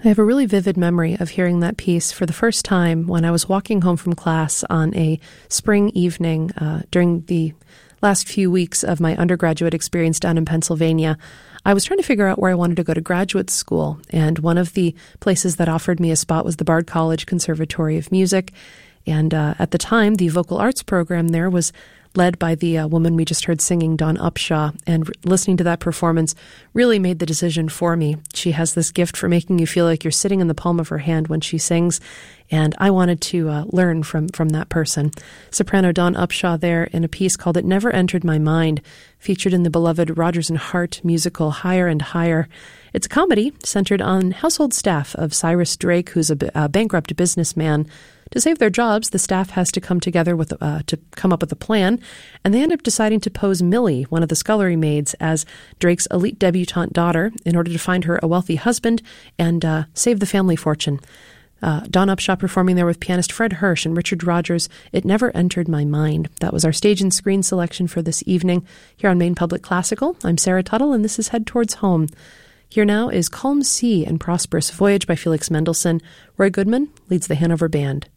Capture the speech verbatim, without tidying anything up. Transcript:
I have a really vivid memory of hearing that piece for the first time when I was walking home from class on a spring evening uh, during the last few weeks of my undergraduate experience down in Pennsylvania. I was trying to figure out where I wanted to go to graduate school, and one of the places that offered me a spot was the Bard College Conservatory of Music. And uh, at the time, the vocal arts program there was led by the uh, woman we just heard singing, Dawn Upshaw, and r- listening to that performance really made the decision for me. She has this gift for making you feel like you're sitting in the palm of her hand when she sings, and I wanted to uh, learn from, from that person. Soprano Dawn Upshaw there in a piece called It Never Entered My Mind, featured in the beloved Rodgers and Hart musical Higher and Higher. It's a comedy centered on household staff of Cyrus Drake, who's a, b- a bankrupt businessman. To save their jobs, the staff has to come together with uh, to come up with a plan, and they end up deciding to pose Millie, one of the scullery maids, as Drake's elite debutante daughter in order to find her a wealthy husband and uh, save the family fortune. Uh, Dawn Upshaw performing there with pianist Fred Hirsch and Richard Rodgers. It Never Entered My Mind. That was our stage and screen selection for this evening here on Maine Public Classical. I'm Sarah Tuttle, and this is Head Towards Home. Here now is Calm Sea and Prosperous Voyage by Felix Mendelssohn. Roy Goodman leads the Hanover Band.